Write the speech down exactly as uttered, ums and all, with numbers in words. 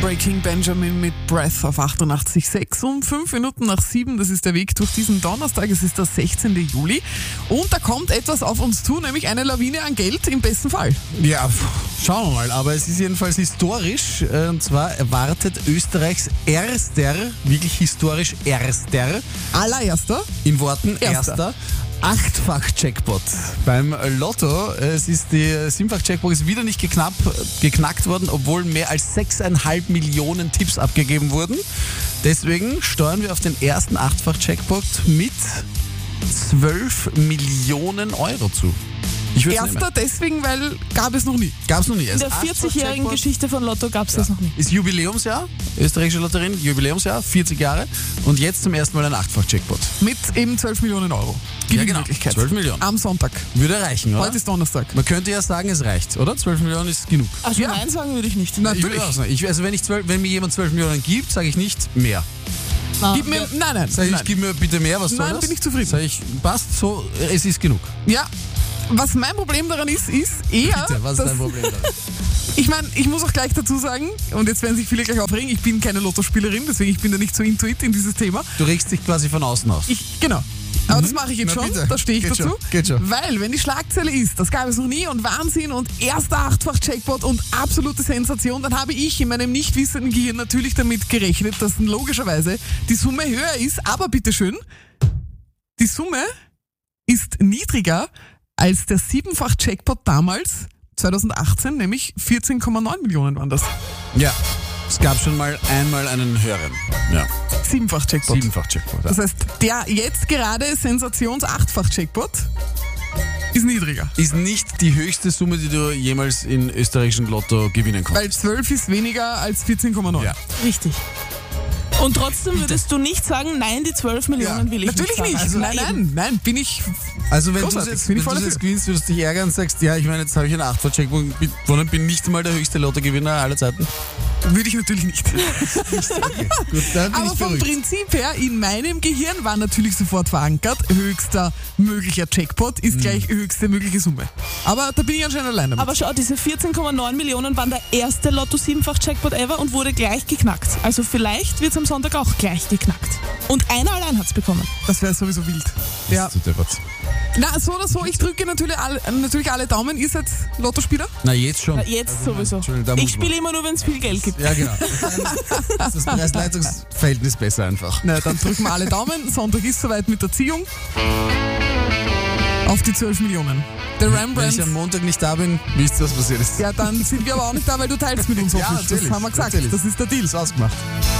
Breaking Benjamin mit Breath auf achtundachtzig Komma sechs um fünf Minuten nach sieben. Das ist der Weg durch diesen Donnerstag. Es ist der sechzehnten Juli. Und da kommt etwas auf uns zu, nämlich eine Lawine an Geld im besten Fall. Ja, schauen wir mal. Aber es ist jedenfalls historisch. Und zwar erwartet Österreichs erster, wirklich historisch erster, Allererster. in Worten Erster. erster, Achtfach-Jackpot beim Lotto. Es ist die Siebenfach-Jackpot ist wieder nicht geknapp, geknackt worden, obwohl mehr als sechseinhalb Millionen Tipps abgegeben wurden. Deswegen steuern wir auf den ersten Achtfach-Jackpot mit zwölf Millionen Euro zu. Ich würd's Erster nehmen. deswegen, weil gab es noch nie. Gab's noch nie. In der vierzigjährigen Geschichte von Lotto gab es das noch nie. Ist Jubiläumsjahr, österreichische Lotterin, Jubiläumsjahr, vierzig Jahre und jetzt zum ersten Mal ein Achtfach-Jackpot. Mit eben zwölf Millionen Euro. Ja, genau. Gewinnmöglichkeit. zwölf Millionen. Am Sonntag. Würde reichen, oder? Heute ist Donnerstag. Man könnte ja sagen, es reicht, oder? zwölf Millionen ist genug. Also Ja. nein sagen würde ich nicht. Ich Natürlich. würde auch sagen, ich, also wenn, ich zwölf, wenn mir jemand zwölf Millionen gibt, sage ich nicht mehr. Na, Gib mir, nein, nein. Sag ich, nein. gib mir bitte mehr, was soll Nein, das? bin ich zufrieden. Sag ich, passt so, es ist genug. Ja, was mein Problem daran ist, ist eher, Bitte, was ist dass, dein Problem daran? ich meine, ich muss auch gleich dazu sagen, und jetzt werden sich viele gleich aufregen, ich bin keine Lottospielerin, deswegen ich bin da nicht so intuit in dieses Thema. Du regst dich quasi von außen auf. Ich, genau. Aber das mache ich jetzt Na schon, bitte. da stehe ich Geht dazu. schon, geht schon. Weil, wenn die Schlagzeile ist, das gab es noch nie und Wahnsinn und erster Achtfach-Jackpot und absolute Sensation, dann habe ich in meinem nicht wissenden Gehirn natürlich damit gerechnet, dass logischerweise die Summe höher ist. Aber bitteschön, die Summe ist niedriger als der Siebenfach-Jackpot damals, zweitausendachtzehn, nämlich vierzehn Komma neun Millionen waren das. Ja, es gab schon mal einmal einen höheren. Ja, Siebenfach-Jackpot. Siebenfach-Jackpot. Ja. Das heißt, der jetzt gerade Sensations-Achtfach-Jackpot ist niedriger. Ist nicht die höchste Summe, die du jemals in österreichischen Lotto gewinnen Weil konntest. zwölf ist weniger als vierzehn Komma neun. Ja. Richtig. Und trotzdem würdest du nicht sagen, nein, die zwölf Millionen Ja, will ich Natürlich nicht nicht. sagen. nein, nein, nein, bin ich. Also wenn du Großartig, jetzt, bin wenn ich voll du jetzt dafür. gewinnst, würdest du dich ärgern und sagst, ja, ich meine, jetzt habe ich einen Achtfach-Jackpot gewonnen, bin nicht mal der höchste Lottogewinner aller Zeiten. Würde ich natürlich nicht. Okay, gut, dann bin Aber ich vom beruhigt. Prinzip her, in meinem Gehirn war natürlich sofort verankert, höchster möglicher Jackpot ist gleich höchste mögliche Summe. Aber da bin ich anscheinend allein damit. Aber schau, diese vierzehn Komma neun Millionen waren der erste Lotto-Siebenfach-Jackpot ever und wurde gleich geknackt. Also vielleicht wird es am Sonntag auch gleich geknackt. Und einer allein hat es bekommen. Das wäre sowieso wild. Ja. Zu deppert. Na, so oder so, ich drücke natürlich alle, natürlich alle Daumen. Ihr seid Lottospieler? Na, jetzt schon. Na, jetzt sowieso. Entschuldigung, da muss Ich spiele immer nur, wenn es viel Geld gibt. Ja, genau. Das ist das Preis-Leistungs-Verhältnis besser einfach. Na, dann drücken wir alle Daumen. Sonntag ist soweit mit der Ziehung. Auf die zwölf Millionen. Der Wenn Rembrandt. ich am Montag nicht da bin, wisst ihr, was passiert ist. Ja, dann sind wir aber auch nicht da, weil du teilst mit uns Ja, hoffentlich. Das natürlich, haben wir gesagt. natürlich. Das ist der Deal. Ist ausgemacht.